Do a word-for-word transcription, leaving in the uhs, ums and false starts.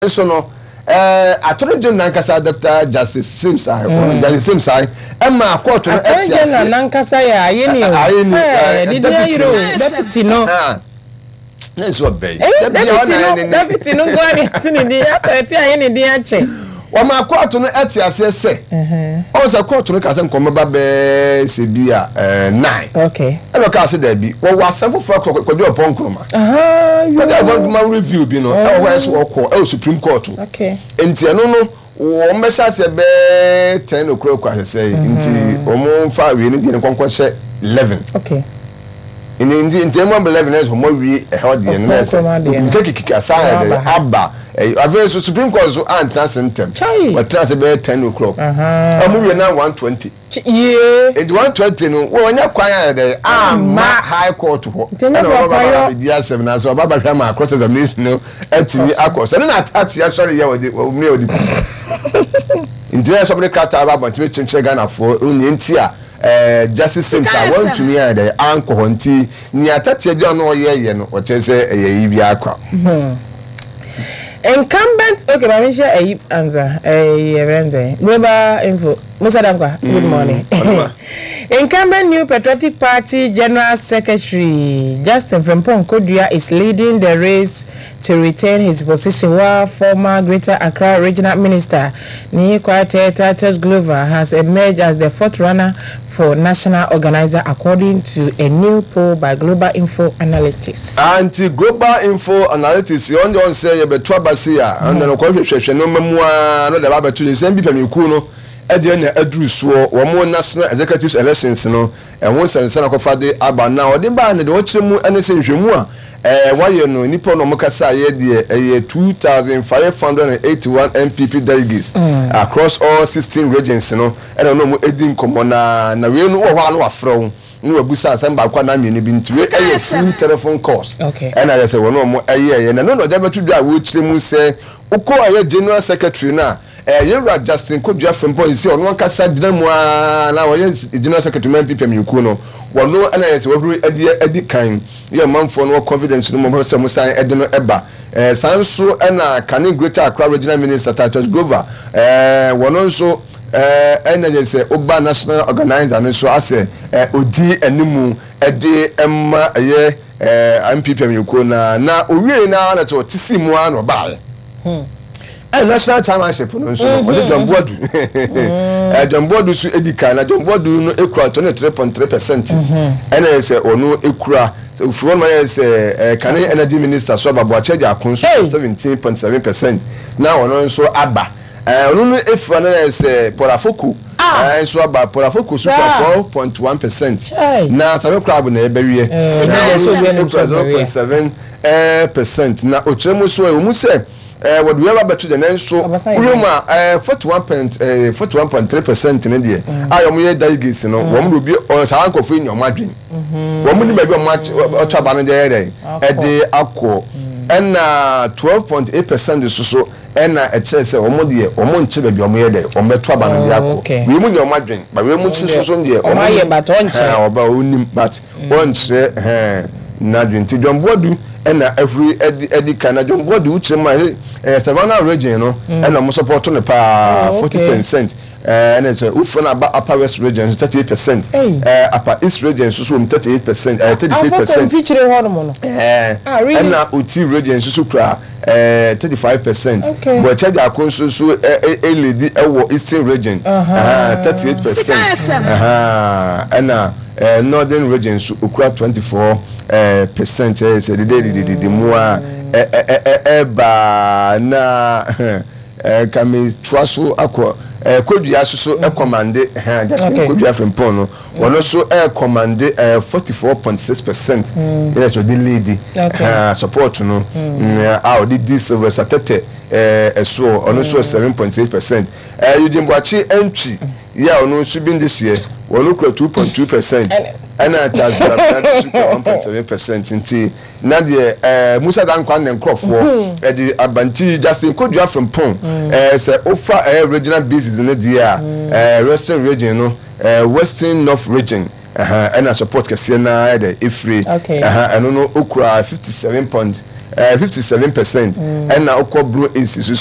so no eh attorney general nankasa Doctor Justice Simsai mm. Justice Simsai Emma court no attorney general nankasa ya ayeni o eh did you deputy no na so be deputy no go ani tini di aseti ayeni di ache wa ma court no eti ase se eh o se court no ka se nkom ba be se bia eh nine okay e no ka se da bi wo wa seven for kwadi opon kroma aha you go ma review bi no e wo so ko e Supreme Court okay enti eno no wo mesha se be ten okro kwa se enti o mo fa we ni di konkon se eleven okay in indi enti mo eleven is mo wi e ho de no se nke kiki sa de aba ave Supreme Court so an transentem but trans be ten o'clock aha amu we na one twenty yeah it one twenty no wo nya kwan de ama high court ho na baba be dia seven na so baba hwa ma cross examination no atimi akos na attach ya sorry ya we me odi india so be kata baba ntimi chenche Ghana for onye nti a eh Justice Simsa want to me de anko ho nti ni attach ya no ye ye no o chese eye bi akwa incumbent okay ma me share a answer eh event global info Musadamka good morning incumbent New Patriotic Party General Secretary Justin Frimpong Kodua is leading the race to retain his position while former Greater Accra Regional Minister Nikwate Titus Glover has emerged as the fourth runner for national organizer according to a new poll by Global Info Analytics. Anti Global Info Analytics you don't say you be trabasia and no ko hwehwehwe no memua no da ba betu ni sem bi pamiku no ede na aduru so wo mo national executive elections no e won sense na ko fade aba na ode ba ne de wo kire mu ene se hwemu a eh waye no nipo no mokasa ye de eh two thousand five hundred eighty-one M P P delegates mm. across all sixteen regions no e no mo edi nkomo na na we no wo ho anu afro no abusa asem ba kwa na mi ne bi ntiwe eh full telephone calls okay and I say wo no mo eh eh na no no da betu do a wo kire mu se uko aye general secretary na eh Yewra Justin Kodua Frimpong say ono kasa dinamu na wo ye general secretary M P P amyuku no wono na yes wo huru edi edi kan ye manfo no confidence no mo se mo san edi no eba eh sanso na Kane Greater Accra Regional Minister Titus Glover eh wono nso eh ena yes oba national organizer no so ase eh odi animu edi emma ye eh M P P amyuku na na owie na na to tisimu ano bae hmm eh national chairmanship no so o se John Boadu eh John Boadu su edika na John Boadu no ekura twenty-three point three percent ena se onu ekura ufuo no se eh Kane Energy Minister so babo charge akon so seventeen point seven percent na ono so aba eh onu no efa na se Porafoku eh so aba Porafoku so four point one percent na sabe club na ebewie zero point seven eh percent na otremu so e mu se eh what we ever betu the nenso uruma eh forty-one point three percent ne de ayom ye delegates no wo mu bi o sa ankofo enyo madwen wo mu ni ba bi o match o taba no de ere e de akọ na twelve point eight percent so so na e kire se wo mu de wo mu nche ba bi o mu ye de o meto aba no de akọ we mu nyo madwen ba we mu chi so so de o ma ye ba to nche ha oba onim but won kire eh na dwen ti John Boadu ena every edi edi kana John Boadu uche ma eh Savannah region no ena mo support no pa forty percent eh ena so ufo na upper west region thirty-eight percent eh upper east region so so thirty-eight percent eh thirty-six percent feature ho no eh ena uti region so so kra eh thirty-five percent but charge akon so so eh lady ewo eastern region ah thirty-eight percent ah ena eh northern region so ukra twenty-four eh percent eh say the the the more eh eh eh ba na eh kami twaso akọ eh Kodua so e commande eh Kodua Frimpong no wono so e commande eh forty-four point six percent eh so the lady eh support no ah the this was atete eh so ono so seven point eight percent eh Eugene entry yeah ono so bin this year wono kura two point two percent and I charge one point seven percent nti na de eh Musa Dankwa ne nkrofo eh di Abanti Justin Kodua Frimpong eh say offer eh regional basis in the eh western region no eh western north region aha ɛna support kɛseɛ na ɛde efiri aha ɛno no okura fifty-seven point fifty-seven percent ɛna okɔ blue aces